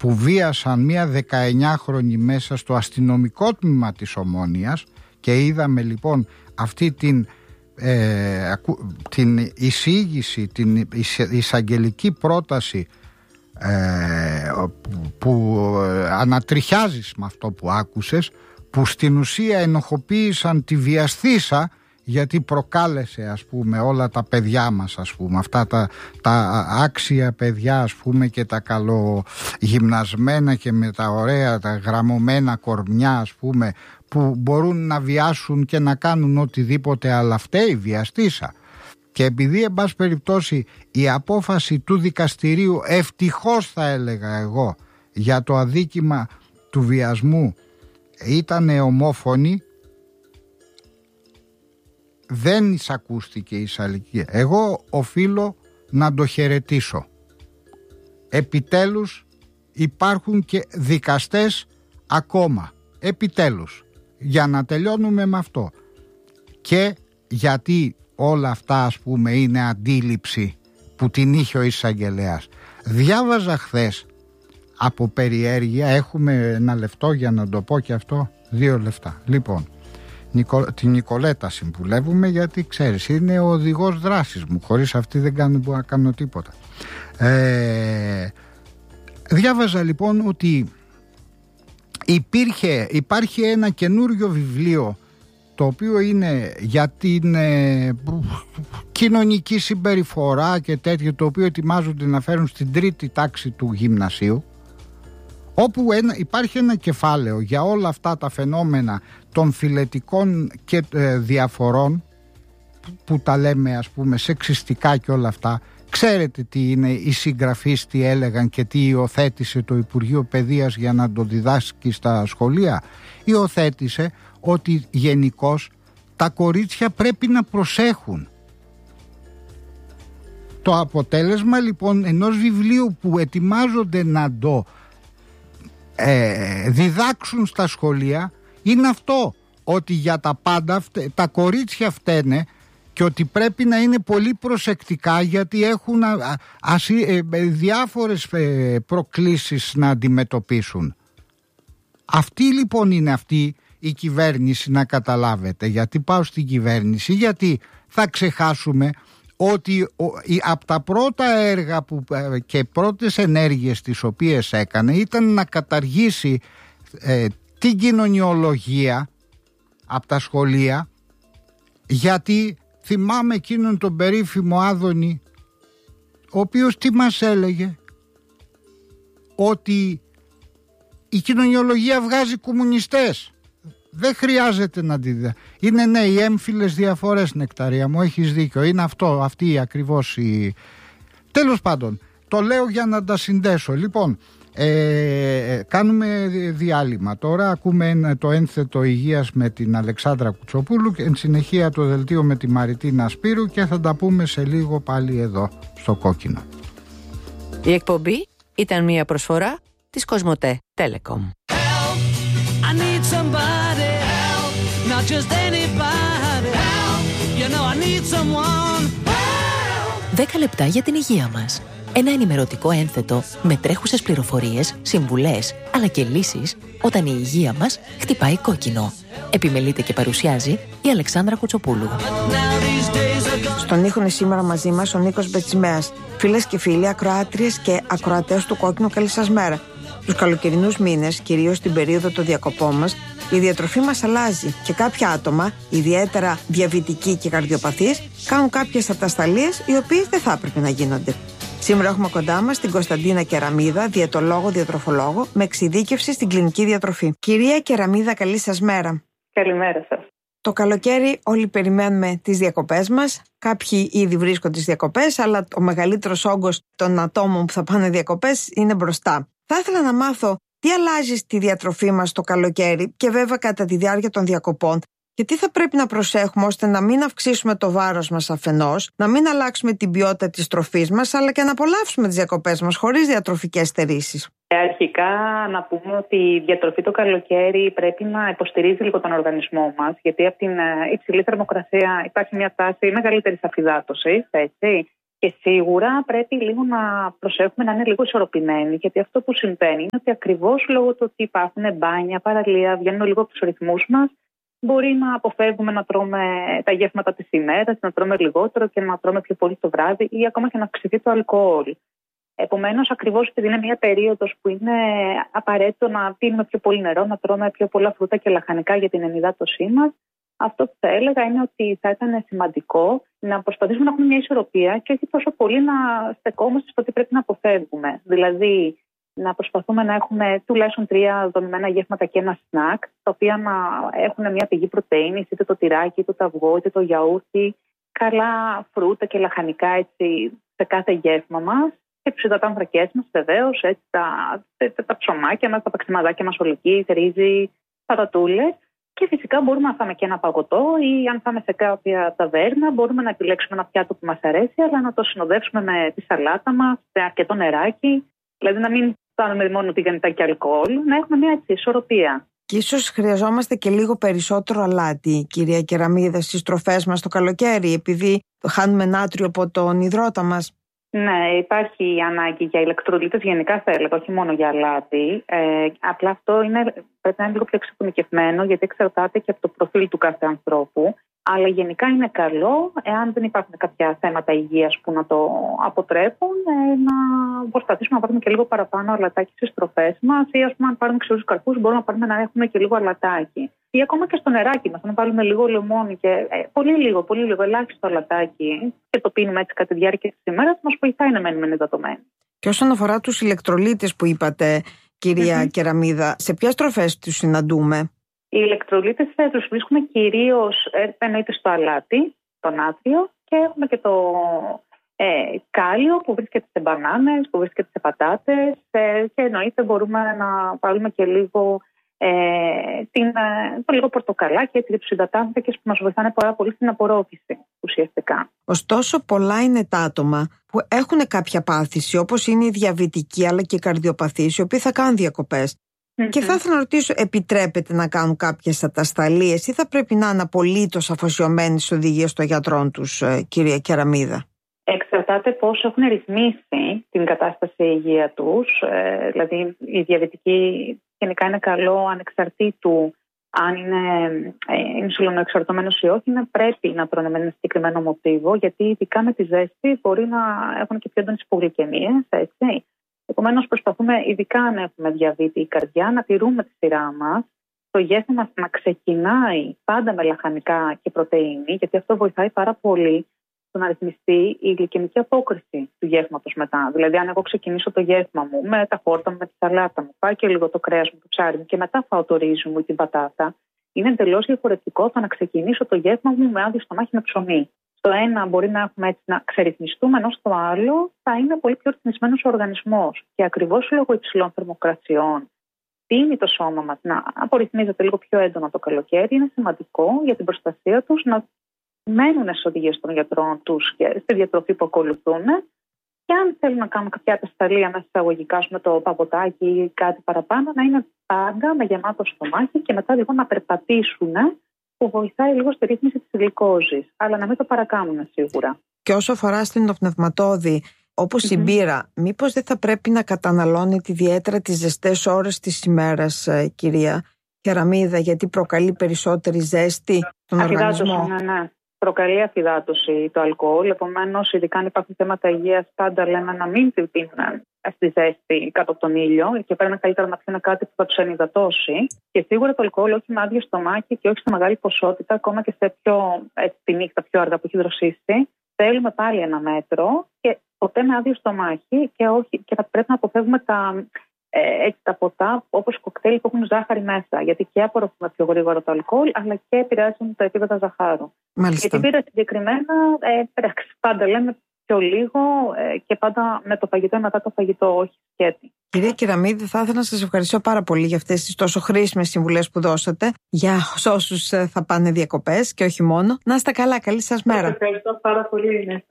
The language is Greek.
που βίασαν μία 19χρονη μέσα στο αστυνομικό τμήμα της Ομόνοιας, και είδαμε λοιπόν αυτή την εισήγηση, την εισαγγελική πρόταση που ανατριχιάζεις με αυτό που άκουσες, που στην ουσία ενοχοποίησαν τη βιαστήσα, γιατί προκάλεσε, ας πούμε, όλα τα παιδιά μας, ας πούμε, αυτά τα άξια παιδιά, ας πούμε, και τα καλογυμνασμένα και με τα ωραία τα γραμμωμένα κορμιά, ας πούμε, που μπορούν να βιάσουν και να κάνουν οτιδήποτε, αλλά φταίει βιαστήσα. Και επειδή, εν πάση περιπτώσει, η απόφαση του δικαστηρίου, ευτυχώς θα έλεγα εγώ, για το αδίκημα του βιασμού ήταν ομόφωνη, δεν εισακούστηκε η εισαλικία. Εγώ οφείλω να το χαιρετήσω. Επιτέλους υπάρχουν και δικαστές ακόμα. Επιτέλους. Για να τελειώνουμε με αυτό. Και γιατί όλα αυτά, ας πούμε, είναι αντίληψη που την είχε ο εισαγγελέας. Διάβαζα χθες από περιέργεια, έχουμε ένα λεπτό για να το πω και αυτό, 2 λεπτά. Λοιπόν, την Νικολέτα συμβουλεύουμε, γιατί ξέρεις, είναι ο οδηγός δράσης μου, χωρίς αυτή δεν μπορώ να κάνω τίποτα. Διάβαζα λοιπόν ότι υπάρχει ένα καινούριο βιβλίο, το οποίο είναι για την κοινωνική συμπεριφορά και τέτοιο, το οποίο ετοιμάζονται να φέρουν στην 3η τάξη του γυμνασίου, όπου υπάρχει ένα κεφάλαιο για όλα αυτά τα φαινόμενα των φιλετικών και διαφορών, που τα λέμε, ας πούμε, σεξιστικά και όλα αυτά. Ξέρετε τι είναι οι συγγραφείς, τι έλεγαν και τι υιοθέτησε το Υπουργείο Παιδείας για να το διδάσκει στα σχολεία? Υιοθέτησε ότι γενικώς τα κορίτσια πρέπει να προσέχουν. Το αποτέλεσμα λοιπόν ενός βιβλίου που ετοιμάζονται να το διδάξουν στα σχολεία είναι αυτό, ότι για τα πάντα τα κορίτσια φταίνε και ότι πρέπει να είναι πολύ προσεκτικά, γιατί έχουν διάφορες προκλήσεις να αντιμετωπίσουν. Αυτή λοιπόν είναι αυτή η κυβέρνηση, να καταλάβετε. Γιατί πάω στην κυβέρνηση? Γιατί θα ξεχάσουμε ότι από τα πρώτα έργα και πρώτες ενέργειες τις οποίες έκανε ήταν να καταργήσει την κοινωνιολογία από τα σχολεία, γιατί θυμάμαι εκείνον τον περίφημο Άδωνη, ο οποίος τι μας έλεγε? Ότι η κοινωνιολογία βγάζει κομμουνιστές. Δεν χρειάζεται να τη δει. Είναι ναι, οι έμφυλες διαφορές, Νεκταρία μου, έχεις δίκιο. Είναι αυτή ακριβώς η... Τέλος πάντων, το λέω για να τα συνδέσω. Λοιπόν, κάνουμε διάλειμμα. Τώρα ακούμε το ένθετο υγείας με την Αλεξάνδρα Κουτσοπούλου και εν συνεχεία το δελτίο με τη Μαριτίνα Σπύρου, και θα τα πούμε σε λίγο πάλι εδώ στο Κόκκινο. Η εκπομπή ήταν μια προσφορά της Κοσμοτέ Telecom. 10 λεπτά για την υγεία μας. Ένα ενημερωτικό ένθετο με τρέχουσες πληροφορίες, συμβουλές, αλλά και λύσεις όταν η υγεία μας χτυπάει κόκκινο. Επιμελείται και παρουσιάζει η Αλεξάνδρα Κουτσοπούλου. Στον ήχο είναι σήμερα μαζί μας ο Νίκος Μπετσιμέας. Φίλες και φίλοι, ακροάτριες και ακροατές του Κόκκινου, καλή σας μέρα. Τους καλοκαιρινούς μήνες, κυρίως την περίοδο των διακοπών μας, η διατροφή μας αλλάζει και κάποια άτομα, ιδιαίτερα διαβητικοί και καρδιοπαθείς, κάνουν κάποιες ατασταλίες οι οποίες δεν θα έπρεπε να γίνονται. Σήμερα έχουμε κοντά μας την Κωνσταντίνα Κεραμίδα, διαιτολόγο, διατροφολόγο, με εξειδίκευση στην κλινική διατροφή. Κυρία Κεραμίδα, καλή σας μέρα. Καλημέρα σας. Το καλοκαίρι όλοι περιμένουμε τις διακοπές μας. Κάποιοι ήδη βρίσκονται στις διακοπές, αλλά ο μεγαλύτερος όγκος των ατόμων που θα πάνε διακοπές είναι μπροστά. Θα ήθελα να μάθω τι αλλάζει στη διατροφή μας το καλοκαίρι και βέβαια κατά τη διάρκεια των διακοπών, και τι θα πρέπει να προσέχουμε ώστε να μην αυξήσουμε το βάρος μας αφενός, να μην αλλάξουμε την ποιότητα της τροφής μας, αλλά και να απολαύσουμε τις διακοπές μας χωρίς διατροφικές στερήσεις. Αρχικά να πούμε ότι η διατροφή το καλοκαίρι πρέπει να υποστηρίζει λίγο τον οργανισμό μας, γιατί από την υψηλή θερμοκρασία υπάρχει μια τάση μεγαλύτερης αφυδάτωσης, έτσι. Και σίγουρα πρέπει λίγο να προσέχουμε να είναι λίγο ισορροπημένοι, γιατί αυτό που συμβαίνει είναι ότι ακριβώς λόγω του ότι υπάρχουν μπάνια, παραλία, βγαίνουν λίγο από τους ρυθμούς μας, μπορεί να αποφεύγουμε να τρώμε τα γεύματα της ημέρας, να τρώμε λιγότερο και να τρώμε πιο πολύ το βράδυ ή ακόμα και να αυξηθεί το αλκοόλ. Επομένως, ακριβώς επειδή είναι μια περίοδος που είναι απαραίτητο να πίνουμε πιο πολύ νερό, να τρώμε πιο πολλά φρούτα και λαχανικά για την ενυδάτωσή μας, αυτό που θα έλεγα είναι ότι θα ήταν σημαντικό να προσπαθήσουμε να έχουμε μια ισορροπία και όχι τόσο πολύ να στεκόμαστε στο τι πρέπει να αποφεύγουμε. Δηλαδή, να προσπαθούμε να έχουμε τουλάχιστον 3 δομημένα γεύματα και ένα σνακ, τα οποία να έχουν μια πηγή πρωτεΐνης, είτε το τυράκι, είτε το αυγό, είτε το γιαούρτι, καλά φρούτα και λαχανικά έτσι, σε κάθε γεύμα μας. Και τους υδατάνθρακές μας, βεβαίως, τα ψωμάκια μας, τα παξιμαδάκια μας, ολική, ρύζι, πατατούλες. Και φυσικά μπορούμε να φάμε και ένα παγωτό ή αν φάμε σε κάποια ταβέρνα, μπορούμε να επιλέξουμε ένα πιάτο που μας αρέσει, αλλά να το συνοδεύσουμε με τη σαλάτα μας, με αρκετό νεράκι. Δηλαδή να μην κάνουμε μόνο τηγανιτά και αλκοόλ, να έχουμε μια έτσι ισορροπία. Και ίσως χρειαζόμαστε και λίγο περισσότερο αλάτι, κυρία Κεραμίδα, στις τροφές μας το καλοκαίρι, επειδή χάνουμε νάτριο από τον υδρότα μας. Ναι, υπάρχει ανάγκη για ηλεκτρολίτες γενικά, θα έλεγα, όχι μόνο για αλάτι. Απλά αυτό πρέπει να είναι λίγο πιο εξατομικευμένο, γιατί εξαρτάται και από το προφίλ του κάθε ανθρώπου. Αλλά γενικά είναι καλό, εάν δεν υπάρχουν κάποια θέματα υγείας που να το αποτρέπουν, να προσπαθήσουμε να πάρουμε και λίγο παραπάνω αλατάκι στις τροφές μας, ή ας πούμε, αν πάρουμε ξηρούς καρπούς, μπορούμε να πάρουμε να έχουμε και λίγο αλατάκι. Ή ακόμα και στο νεράκι μας, να βάλουμε λίγο λεμόνι και πολύ λίγο, ελάχιστο αλατάκι και το πίνουμε έτσι κατά τη διάρκεια της ημέρας, μας βοηθάει να μένουμε ενυδατωμένοι. Και όσον αφορά τους ηλεκτρολίτες που είπατε, κυρία Κεραμίδα, σε ποιες τροφές τους συναντούμε? Οι ηλεκτρολίτες τους βρίσκουμε κυρίως εννοείται στο αλάτι, το νάτριο, και έχουμε και το κάλιο που βρίσκεται σε μπανάνες, που βρίσκεται σε πατάτες, και εννοείται μπορούμε να βάλουμε και λίγο το λίγο πορτοκαλάκι έτσι, για τους υδατάνθρακες που μας βοηθάνε πάρα πολύ στην απορρόφηση ουσιαστικά. Ωστόσο, πολλά είναι τα άτομα που έχουν κάποια πάθηση, όπως είναι οι διαβητικοί αλλά και οι καρδιοπαθείς, οι οποίοι θα κάνουν διακοπές. Και θα ήθελα να ρωτήσω, επιτρέπεται να κάνουν κάποιες ατασταλίες ή θα πρέπει να είναι απολύτως αφοσιωμένοι στις οδηγίες των γιατρών τους, κυρία Κεραμίδα? Εξαρτάται πώς έχουν ρυθμίσει την κατάσταση υγεία τους. Δηλαδή, οι διαβητικοί γενικά είναι καλό ανεξαρτήτου αν είναι ινσουλινοεξαρτωμένος ή όχι, πρέπει να τρώνε με ένα συγκεκριμένο μοτίβο, γιατί ειδικά με τη ζέστη μπορεί να έχουν και πιο έντονες υπογλυκαιμίες, έτσι. Επομένως, προσπαθούμε, ειδικά αν έχουμε διαβήτη ή καρδιά, να τηρούμε τη σειρά μας, το γεύμα μας να ξεκινάει πάντα με λαχανικά και πρωτεΐνη, γιατί αυτό βοηθάει πάρα πολύ στο να ρυθμιστεί η γλυκαιμική απόκριση του γεύματος μετά. Δηλαδή, αν εγώ ξεκινήσω το γεύμα μου με τα χόρτα μου, με τη σαλάτα μου, πάω και λίγο το κρέας μου, το ψάρι μου και μετά φάω το ρύζι μου ή την πατάτα, είναι εντελώς διαφορετικό το να ξεκινήσω το γεύμα μου με άδειο στομάχι με ψωμί. Στο ένα μπορεί να έχουμε έτσι να ξερυθμιστούμε, ενώ στο άλλο θα είναι πολύ πιο ρυθμισμένος ο οργανισμός. Και ακριβώς λόγω υψηλών θερμοκρασιών, τείνει το σώμα μας να απορριθμίζεται λίγο πιο έντονα το καλοκαίρι. Είναι σημαντικό για την προστασία τους να μένουν στις οδηγίες των γιατρών τους και στη διατροφή που ακολουθούν. Και αν θέλουν να κάνουν κάποια ατασταλία μέσα εισαγωγικά με το παγωτάκι ή κάτι παραπάνω, να είναι πάντα με γεμάτο στομάχι και μετά λίγο να περπατήσουν, που βοηθάει λίγο στη ρύθμιση της γλυκόζης, αλλά να μην το παρακάνουν σίγουρα. Και όσο αφορά στην υνοπνευματώδη, όπως η μπύρα, μήπως δεν θα πρέπει να καταναλώνεται ιδιαίτερα τις ζεστές ώρες της ημέρας, κυρία Κεραμίδα, γιατί προκαλεί περισσότερη ζέστη στον οργανισμό? Ναι. Προκαλεί αφυδάτωση το αλκοόλ. Επομένως, ειδικά αν υπάρχουν θέματα υγείας, πάντα λέμε να μην την πίνουν στη ζέστη κάτω από τον ήλιο και πρέπει καλύτερα να πιούν κάτι που θα τους ενυδατώσει. Και σίγουρα το αλκοόλ όχι με άδειο στομάχι και όχι σε μεγάλη ποσότητα, ακόμα και σε τη νύχτα πιο αργά που έχει δροσίσει. Θέλουμε πάλι ένα μέτρο και ποτέ με άδειο στομάχι και θα πρέπει να αποφεύγουμε τα ποτά όπως κοκτέιλ που έχουν ζάχαρη μέσα. Γιατί και απορροφούμε πιο γρήγορα το αλκοόλ, αλλά και επηρεάζουν τα επίπεδα ζαχάρου. Μάλιστα. Και την πύρα συγκεκριμένα, πάντα λέμε πιο λίγο και πάντα με το φαγητό ή μετά το φαγητό, όχι σκέτη. Κυρία Κεραμίδη, θα ήθελα να σας ευχαριστώ πάρα πολύ για αυτές τις τόσο χρήσιμες συμβουλές που δώσατε για όσους θα πάνε διακοπές και όχι μόνο. Να είστε καλά, καλή σας μέρα. Ευχαριστώ πάρα πολύ.